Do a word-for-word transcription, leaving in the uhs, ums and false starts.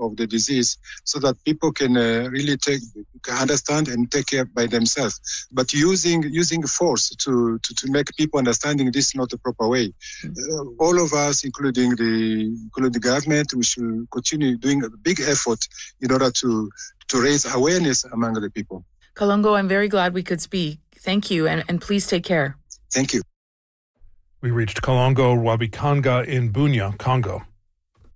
of the disease so that people can uh, really take, understand and take care by themselves. But using using force to, to, to make people understanding this is not the proper way. Uh, all of us, including the including the government, we should continue doing a big effort in order to, to raise awareness among the people. Kalongo, I'm very glad we could speak. Thank you, and, and please take care. Thank you. We reached Kalongo Rwabikanga in Bunia, Congo.